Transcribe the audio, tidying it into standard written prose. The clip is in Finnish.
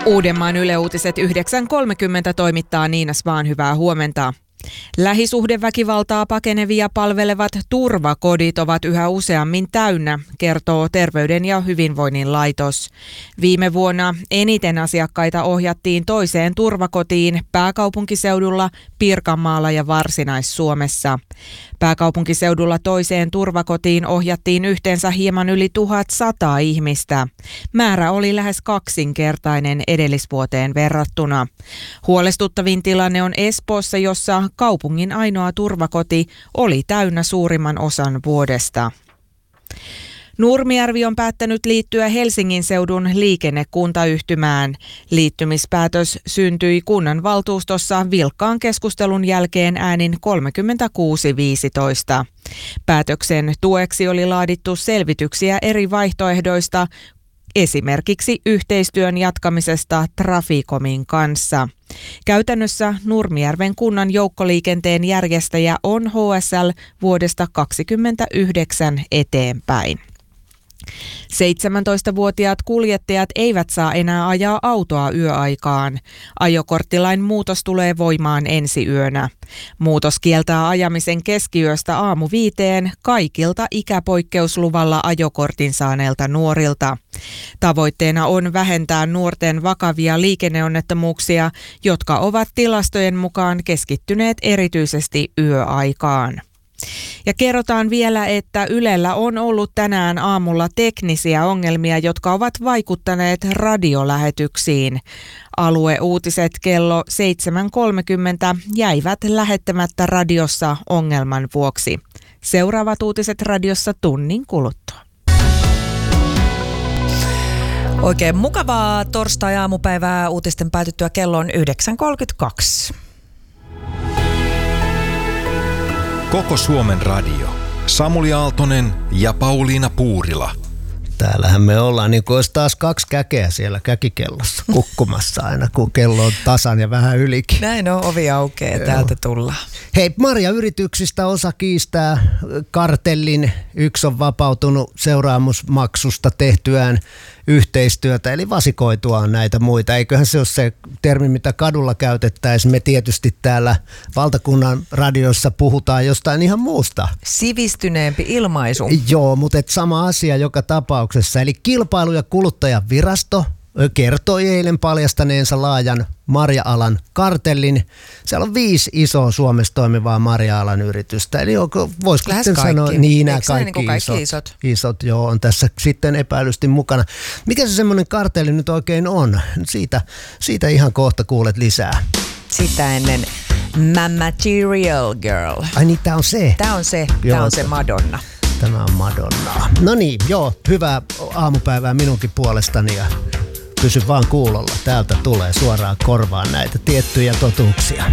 Uudenmaan Yle Uutiset 9.30 toimittaa Niina Svaan, hyvää huomenta. Lähisuhdeväkivaltaa pakenevia palvelevat turvakodit ovat yhä useammin täynnä, kertoo Terveyden ja hyvinvoinnin laitos. Viime vuonna eniten asiakkaita ohjattiin toiseen turvakotiin pääkaupunkiseudulla, Pirkanmaalla ja Varsinais-Suomessa. Pääkaupunkiseudulla toiseen turvakotiin ohjattiin yhteensä hieman yli 1100 ihmistä. Määrä oli lähes kaksinkertainen edellisvuoteen verrattuna. Huolestuttavin tilanne on Espoossa, jossa kaupungin ainoa turvakoti oli täynnä suurimman osan vuodesta. Nurmijärvi on päättänyt liittyä Helsingin seudun liikennekuntayhtymään. Liittymispäätös syntyi kunnanvaltuustossa vilkkaan keskustelun jälkeen äänin 36-15. Päätöksen tueksi oli laadittu selvityksiä eri vaihtoehdoista, esimerkiksi yhteistyön jatkamisesta Traficomin kanssa. Käytännössä Nurmijärven kunnan joukkoliikenteen järjestäjä on HSL vuodesta 2029 eteenpäin. 17-vuotiaat kuljettajat eivät saa enää ajaa autoa yöaikaan. Ajokorttilain muutos tulee voimaan ensi yönä. Muutos kieltää ajamisen keskiyöstä 5:00 kaikilta ikäpoikkeusluvalla ajokortin saaneilta nuorilta. Tavoitteena on vähentää nuorten vakavia liikenneonnettomuuksia, jotka ovat tilastojen mukaan keskittyneet erityisesti yöaikaan. Ja kerrotaan vielä, että Ylellä on ollut tänään aamulla teknisiä ongelmia, jotka ovat vaikuttaneet radiolähetyksiin. Alueuutiset kello 7.30 jäivät lähettämättä radiossa ongelman vuoksi. Seuraavat uutiset radiossa tunnin kuluttua. Oikein mukavaa torstai-aamupäivää uutisten päätyttyä kello on 9.32. Koko Suomen radio. Samuli Aaltonen ja Pauliina Puurila. Täällähän me ollaan, niin kuin olisi taas 2 käkeä siellä käkikellossa kukkumassa aina, kun kello on tasan ja vähän ylikin. Näin on, ovi aukeaa, täältä tullaan. Hei, Marja-yrityksistä osa kiistää kartellin, yksi on vapautunut seuraamusmaksusta tehtyään yhteistyötä, eli vasikoituaan näitä muita. Eiköhän se ole se termi, mitä kadulla käytettäisiin. Me tietysti täällä valtakunnan radioissa puhutaan jostain ihan muusta. Sivistyneempi ilmaisu. Joo, mutta sama asia joka tapauksessa. Eli Kilpailu- ja kuluttajavirasto kertoi eilen paljastaneensa laajan marja-alan kartellin. Siellä on 5 isoa Suomessa toimivaa marja-alan yritystä. Eli voisiko sitten sanoa, niin nämä kaikki isot joo, on tässä sitten epäilysti mukana. Mikä se semmoinen kartelli nyt oikein on? Siitä ihan kohta kuulet lisää. Sitä ennen Material Girl. Ai niin, tää on se? Tää on se Madonna. Tämä on Madonna. No niin, joo, hyvää aamupäivää minunkin puolestani ja pysy vaan kuulolla. Täältä tulee suoraan korvaan näitä tiettyjä totuuksia.